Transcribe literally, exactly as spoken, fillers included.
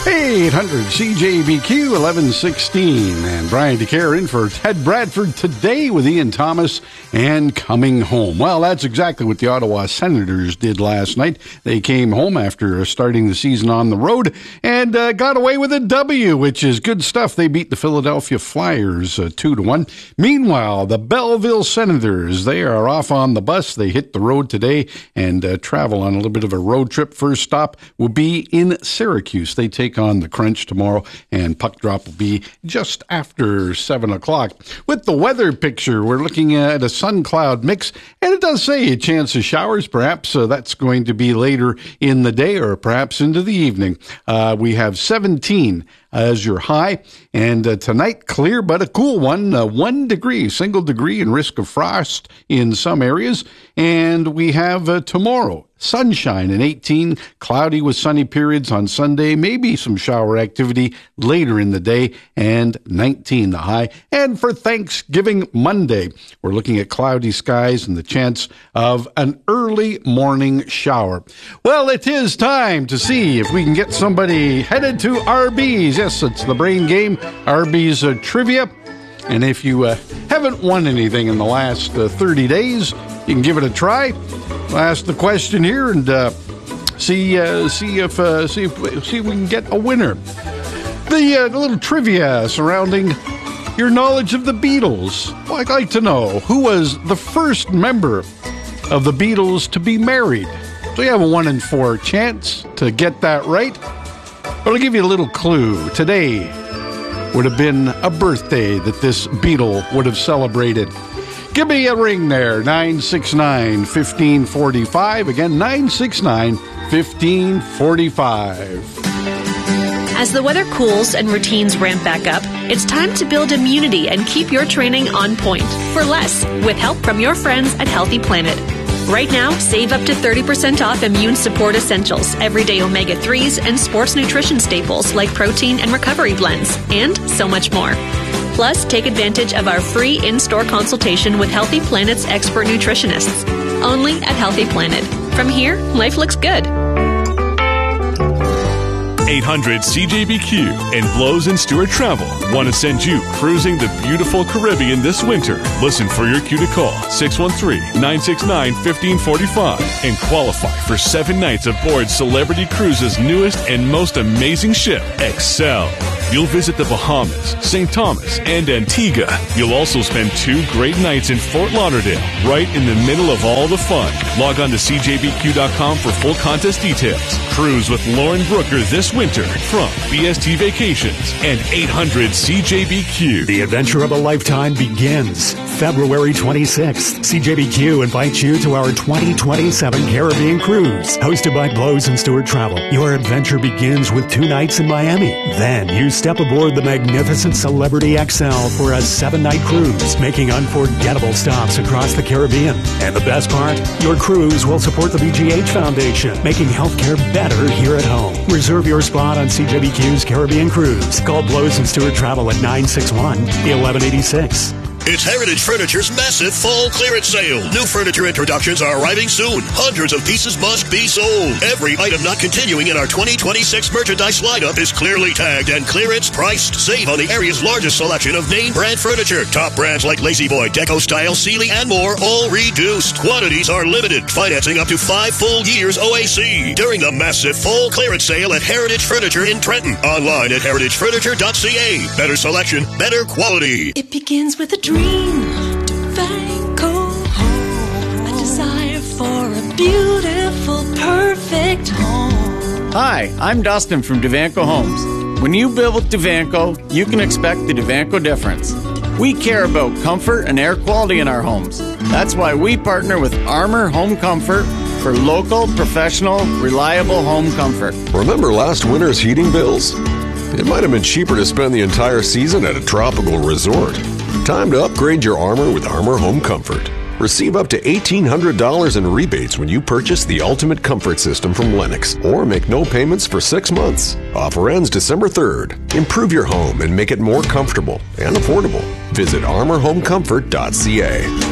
eight hundred C J B Q eleven sixteen, and Brian DeCare in for Ted Bradford today with Ian Thomas and Coming Home. Well, that's exactly what the Ottawa Senators did last night. They came home after starting the season on the road and uh, got away with a W, which is good stuff. They beat the Philadelphia Flyers uh, two to one. Meanwhile, the Belleville Senators, they are off on the bus. They hit the road today and uh, travel on a little bit of a road trip. First stop will be in Syracuse. They take on the Crunch tomorrow, and puck drop will be just after seven o'clock. With the weather picture, we're looking at a sun-cloud mix, and it does say a chance of showers. Perhaps uh, that's going to be later in the day or perhaps into the evening. Uh, we have seventeen as your high, and uh, tonight, clear but a cool one, uh, one degree, single degree, and risk of frost in some areas. And we have uh, tomorrow, sunshine and eighteen, cloudy with sunny periods on Sunday, maybe some shower activity later in the day, and nineteen the high. And for Thanksgiving Monday, we're looking at cloudy skies and the chance of an early morning shower. Well, it is time to see if we can get somebody headed to Arby's. Yes, it's the Brain Game, Arby's uh, Trivia. And if you uh, haven't won anything in the last uh, thirty days, you can give it a try. We'll ask the question here and uh, see uh, see if uh, see if see if we can get a winner. The, uh, the little trivia surrounding your knowledge of the Beatles. Well, I'd like to know who was the first member of the Beatles to be married. So you have a one in four chance to get that right. But I'll give you a little clue. Today would have been a birthday that this Beatle would have celebrated. Give me a ring there, nine six nine, one five four five. Again, nine six nine, one five four five. As the weather cools and routines ramp back up, it's time to build immunity and keep your training on point for less with help from your friends at Healthy Planet. Right now, save up to thirty percent off immune support essentials, everyday omega threes, and sports nutrition staples like protein and recovery blends, and so much more. Plus, take advantage of our free in-store consultation with Healthy Planet's expert nutritionists. Only at Healthy Planet. From here, life looks good. eight hundred C J B Q and Blows and Stewart Travel want to send you cruising the beautiful Caribbean this winter. Listen for your cue to call six one three, nine six nine, one five four five and qualify for seven nights aboard Celebrity Cruises' newest and most amazing ship, Excel. You'll visit the Bahamas, Saint Thomas, and Antigua. You'll also spend two great nights in Fort Lauderdale, right in the middle of all the fun. Log on to C J B Q dot com for full contest details. Cruise with Lauren Brooker this winter from B S T Vacations and eight hundred C J B Q. The adventure of a lifetime begins February twenty-sixth. C J B Q invites you to our twenty twenty-seven Caribbean Cruise, hosted by Blows and Stewart Travel. Your adventure begins with two nights in Miami. Then you step aboard the magnificent Celebrity X L for a seven-night cruise, making unforgettable stops across the Caribbean. And the best part? Your cruise will support the B G H Foundation, making healthcare better here at home. Reserve your spot on C J B Q's Caribbean Cruise. Call Blows and Stewart Travel at nine six one, one one eight six. It's Heritage Furniture's massive fall clearance sale. New furniture introductions are arriving soon. Hundreds of pieces must be sold. Every item not continuing in our twenty twenty-six merchandise lineup is clearly tagged and clearance priced. Save on the area's largest selection of name brand furniture. Top brands like La-Z-Boy, Deco Style, Sealy, and more, all reduced. Quantities are limited. Financing up to five full years O A C. During the massive fall clearance sale at Heritage Furniture in Trenton. Online at heritage furniture dot c a. Better selection, better quality. It begins with a dream. Devanco Home. A desire for a beautiful, perfect home. Hi, I'm Dustin from Devanco Homes. When you build with Devanco, you can expect the Devanco difference. We care about comfort and air quality in our homes. That's why we partner with Armor Home Comfort for local, professional, reliable home comfort. Remember last winter's heating bills? It might have been cheaper to spend the entire season at a tropical resort. Time to upgrade your Armor with Armor Home Comfort. Receive up to eighteen hundred dollars in rebates when you purchase the Ultimate Comfort System from Lennox, or make no payments for six months. Offer ends December third. Improve your home and make it more comfortable and affordable. Visit armor home comfort dot c a.